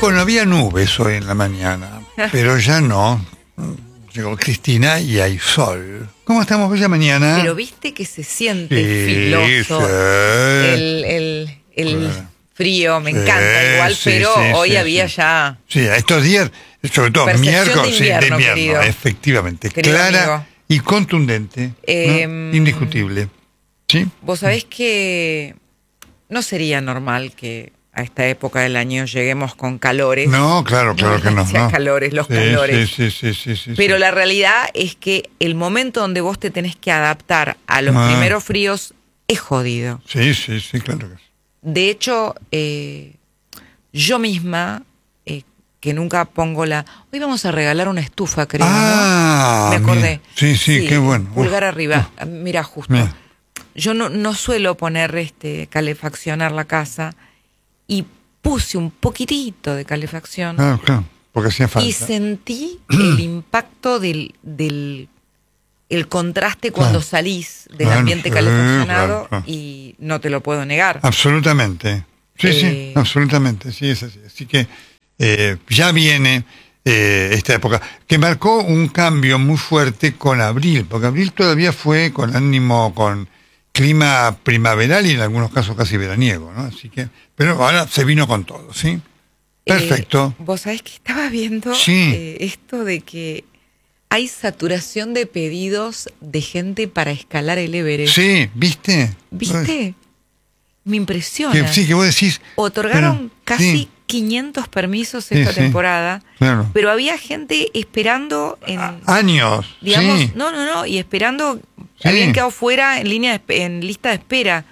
Bueno, había nubes hoy en la mañana, pero ya no. Llegó Cristina y hay sol. ¿Cómo estamos bella mañana? Pero viste que se siente filoso. Sí. El frío, me encanta igual, pero hoy había ya... Sí, estos días, sobre todo miércoles, de invierno, querido, efectivamente. Querido clara amigo. Y contundente, ¿no? Indiscutible. ¿Sí? Vos sabés que no sería normal que a esta época del año lleguemos con calores. No, claro que no. Calores, los calores. Sí. Pero la realidad es que el momento donde vos te tenés que adaptar a los primeros fríos es jodido. Sí, claro que sí. De hecho, yo misma, que nunca pongo hoy vamos a regalar una estufa, creo, ¿no? Me acordé. Sí, qué bueno. Pulgar arriba. Mira, justo. Mira. Yo no suelo poner calefaccionar la casa y puse un poquitito de calefacción. Claro, porque hacía falta. Y sentí el impacto del el contraste cuando salís del ambiente calefaccionado, claro. y no te lo puedo negar. Absolutamente. Sí, absolutamente. Sí, es así. Así que ya viene esta época, que marcó un cambio muy fuerte con abril, porque abril todavía fue con ánimo, con clima primaveral y en algunos casos casi veraniego, ¿no? Así que, pero ahora se vino con todo, ¿sí? Perfecto. Vos sabés que estaba viendo esto de que hay saturación de pedidos de gente para escalar el Everest. Sí, ¿viste? Me impresiona. Que vos decís... Otorgaron casi 500 permisos esta temporada, claro. Pero había gente esperando años, digamos, no, y esperando, habían quedado fuera en lista de espera.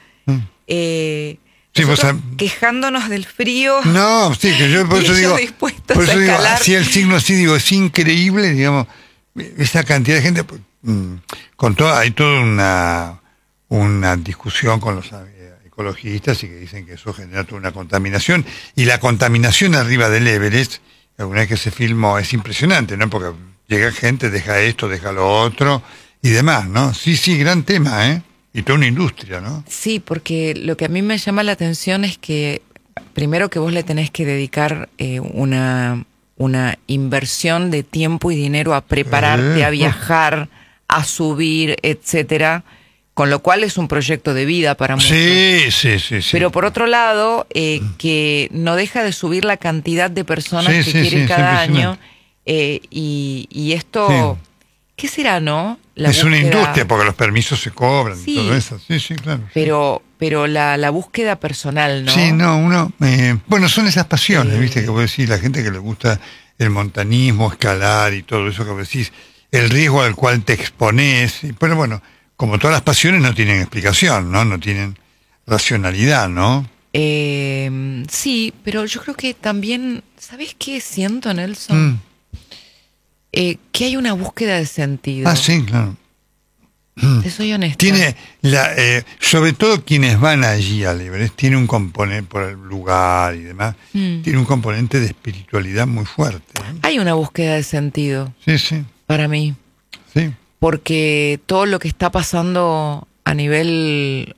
Quejándonos del frío. No, sí, que yo por eso digo, así el signo así digo, es increíble, digamos, esa cantidad de gente, hay toda una discusión con los ecologistas y que dicen que eso genera toda una contaminación, y la contaminación arriba del Everest, alguna vez que se filmó, es impresionante, ¿no? Porque llega gente, deja esto, deja lo otro y demás, ¿no? Sí, gran tema, y toda una industria, ¿no? Sí, porque lo que a mí me llama la atención es que primero que vos le tenés que dedicar una inversión de tiempo y dinero a prepararte, a viajar, a subir, etcétera, con lo cual es un proyecto de vida para muchos. Sí. Pero por otro lado, que no deja de subir la cantidad de personas que quieren cada año, y esto... Sí. ¿Qué será, no? Es una industria, porque los permisos se cobran y todo eso. Sí, claro. Pero la búsqueda personal, ¿no? Sí, uno... bueno, son esas pasiones, ¿viste? Que vos decís, la gente que le gusta el montañismo, escalar y todo eso que vos decís, el riesgo al cual te exponés. Pero bueno, como todas las pasiones no tienen explicación, ¿no? No tienen racionalidad, ¿no? Sí, pero yo creo que también... ¿Sabés qué siento, Nelson? Que hay una búsqueda de sentido. Sí, claro. Te soy honesta. Tiene sobre todo quienes van allí al Everest, tiene un componente por el lugar y demás, tiene un componente de espiritualidad muy fuerte. Hay una búsqueda de sentido. Sí. Para mí. Sí. Porque todo lo que está pasando a nivel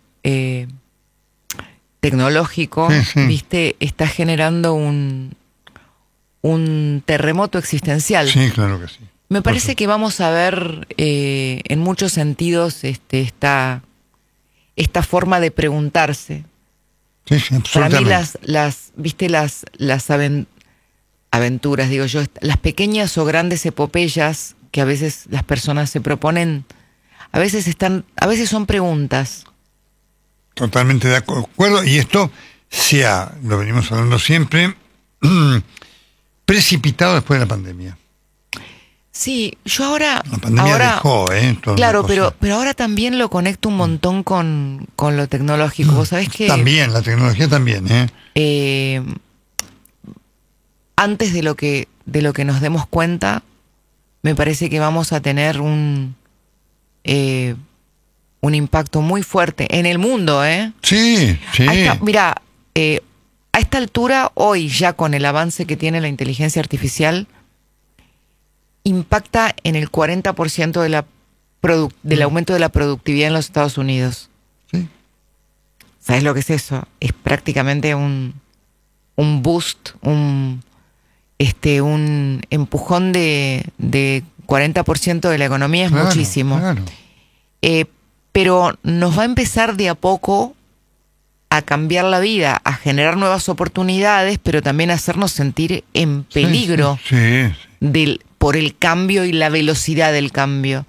tecnológico, ¿viste? Está generando un terremoto existencial. Sí, claro que sí. Me parece que vamos a ver en muchos sentidos esta forma de preguntarse. Sí, absolutamente. Para mí las aventuras, digo yo, las pequeñas o grandes epopeyas que a veces las personas se proponen, a veces son preguntas. Totalmente de acuerdo, y esto lo venimos hablando siempre, precipitado después de la pandemia. Sí, yo ahora... La pandemia dejó, claro, pero ahora también lo conecto un montón con lo tecnológico. Vos sabés que... También, la tecnología también, antes de lo que nos demos cuenta, me parece que vamos a tener un impacto muy fuerte en el mundo, Sí. Mira, a esta altura, hoy ya con el avance que tiene la inteligencia artificial, impacta en el 40% del aumento de la productividad en los Estados Unidos. Sí. ¿Sabes lo que es eso? Es prácticamente un boost, un empujón de 40% de la economía es muchísimo. Claro. Pero nos va a empezar de a poco a cambiar la vida, a generar nuevas oportunidades, pero también a hacernos sentir en peligro por el cambio y la velocidad del cambio.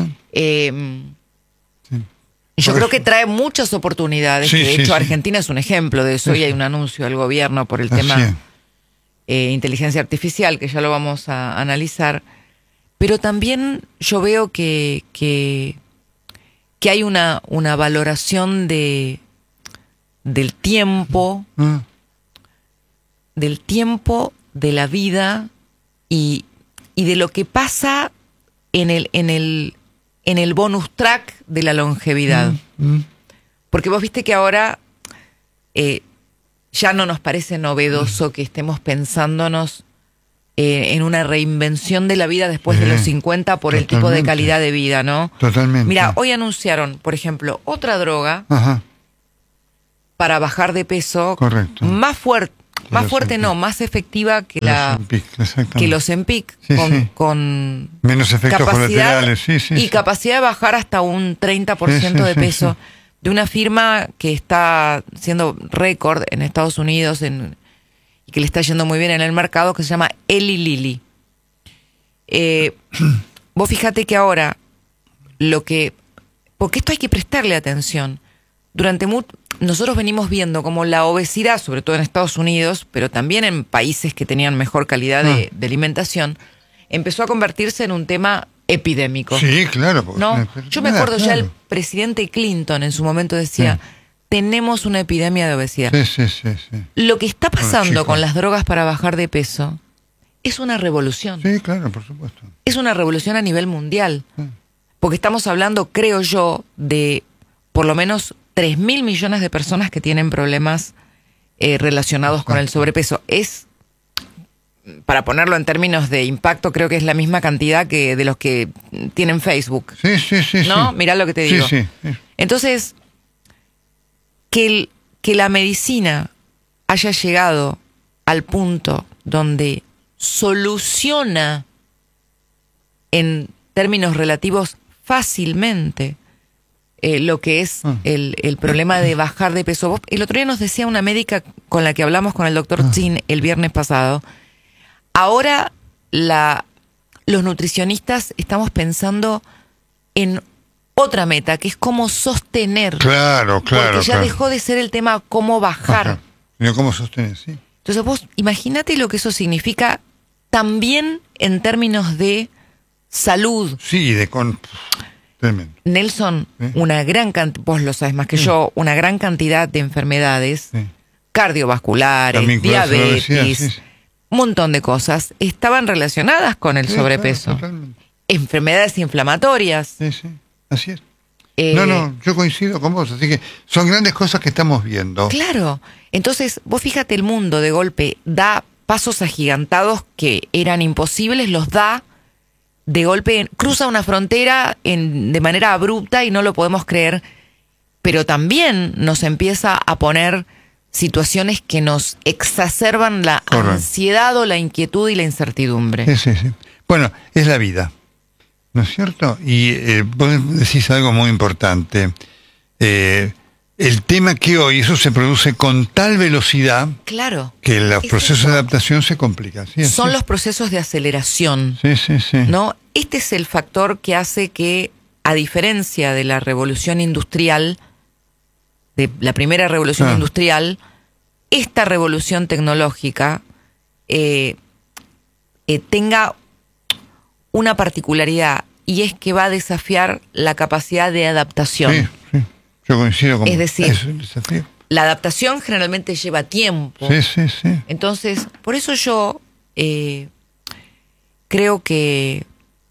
Yo creo que trae muchas oportunidades. De hecho, Argentina es un ejemplo de eso. Hoy hay un anuncio del gobierno por el tema inteligencia artificial, que ya lo vamos a analizar. Pero también yo veo que hay una valoración del tiempo, de la vida y de lo que pasa en el bonus track de la longevidad. Porque vos viste que ahora ya no nos parece novedoso que estemos pensándonos en una reinvención de la vida después de los 50 por el tipo de calidad de vida, ¿no? Totalmente. Mira, hoy anunciaron, por ejemplo, otra droga para bajar de peso. Correcto. Más efectiva que los Ozempic, con menos efectos colaterales, y capacidad de bajar hasta un 30% de peso, de una firma que está siendo récord en Estados Unidos y que le está yendo muy bien en el mercado, que se llama Eli Lilly. Vos fíjate que ahora porque esto hay que prestarle atención. Nosotros venimos viendo como la obesidad, sobre todo en Estados Unidos, pero también en países que tenían mejor calidad de alimentación, empezó a convertirse en un tema epidémico. Sí, claro. ¿No? Yo me acuerdo ya el presidente Clinton en su momento decía, tenemos una epidemia de obesidad. Sí. Lo que está pasando con las drogas para bajar de peso es una revolución. Sí, claro, por supuesto. Es una revolución a nivel mundial. Porque estamos hablando, creo yo, de por lo menos 3.000 millones de personas que tienen problemas relacionados con el sobrepeso. Para ponerlo en términos de impacto, creo que es la misma cantidad que de los que tienen Facebook. Sí. ¿No? Mirá lo que te digo. Sí. Entonces, que la medicina haya llegado al punto donde soluciona en términos relativos fácilmente lo que es el problema de bajar de peso. El otro día nos decía una médica con la que hablamos con el doctor Zin el viernes pasado, ahora los nutricionistas estamos pensando en otra meta, que es cómo sostener. Claro. Porque ya dejó de ser el tema cómo bajar. Sino cómo sostener, sí. Entonces vos imagínate lo que eso significa también en términos de salud. Sí, tremendo. Nelson, una gran cantidad, vos lo sabes más que yo, una gran cantidad de enfermedades cardiovasculares, diabetes, un montón de cosas, estaban relacionadas con el sobrepeso. Claro, enfermedades inflamatorias. Sí, así es. Yo coincido con vos, así que son grandes cosas que estamos viendo. Claro, entonces vos fíjate, el mundo de golpe da pasos agigantados que eran imposibles, los da de golpe, cruza una frontera de manera abrupta y no lo podemos creer, pero también nos empieza a poner situaciones que nos exacerban la ansiedad o la inquietud y la incertidumbre. Sí. Bueno, es la vida, ¿no es cierto? Y vos decís algo muy importante. El tema que hoy eso se produce con tal velocidad, claro, que los procesos de adaptación se complican. Son los procesos de aceleración. Sí. ¿No? Este es el factor que hace que, a diferencia de la revolución industrial, de la primera revolución industrial, esta revolución tecnológica tenga una particularidad, y es que va a desafiar la capacidad de adaptación. Sí. Yo coincido con Es decir, es un desafío. La adaptación generalmente lleva tiempo. Sí. Entonces, por eso yo creo que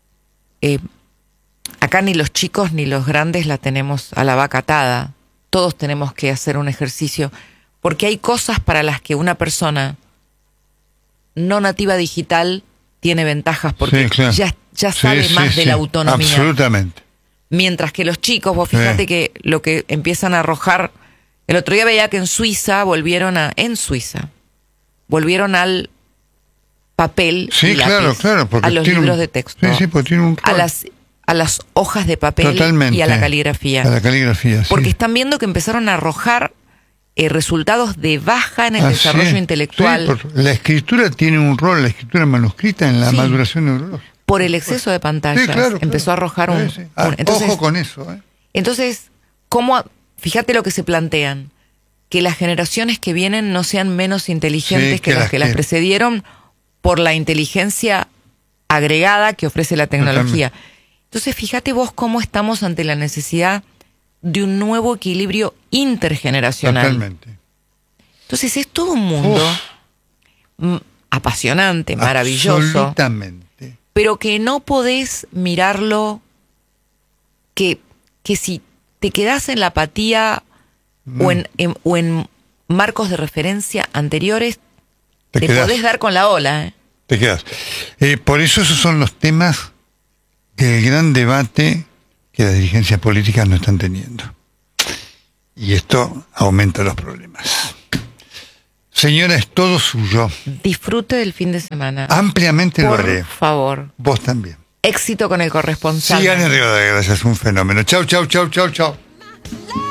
acá ni los chicos ni los grandes la tenemos a la vaca atada. Todos tenemos que hacer un ejercicio, porque hay cosas para las que una persona no nativa digital tiene ventajas, porque ya sabe más de la autonomía. Absolutamente. Mientras que los chicos, vos fíjate que lo que empiezan a arrojar. El otro día veía que en Suiza volvieron al papel sí, y lápiz, claro, porque a los libros de texto, sí, porque tiene un rol. a las hojas de papel. Totalmente. Y a la caligrafía. A la caligrafía, sí. Porque están viendo que empezaron a arrojar resultados de baja en el desarrollo intelectual. Sí, la escritura tiene un rol, la escritura manuscrita en la maduración neurológica. Por el exceso de pantallas. Sí, empezó a arrojar entonces, ojo con eso. Entonces, fíjate lo que se plantean. Que las generaciones que vienen no sean menos inteligentes que las que las precedieron por la inteligencia agregada que ofrece la tecnología. Totalmente. Entonces, fíjate vos cómo estamos ante la necesidad de un nuevo equilibrio intergeneracional. Totalmente. Entonces, es todo un mundo apasionante, maravilloso. Absolutamente. Pero que no podés mirarlo, que si te quedás en la apatía o en marcos de referencia anteriores, te podés dar con la ola. Te quedas. Por eso esos son los temas del gran debate que las dirigencias políticas no están teniendo. Y esto aumenta los problemas. Señora, es todo suyo. Disfrute del fin de semana. Ampliamente lo haré. Por favor. Vos también. Éxito con el corresponsal. Sigan en Río de Gracias, un fenómeno. Chau, chau, chau, chau, chau.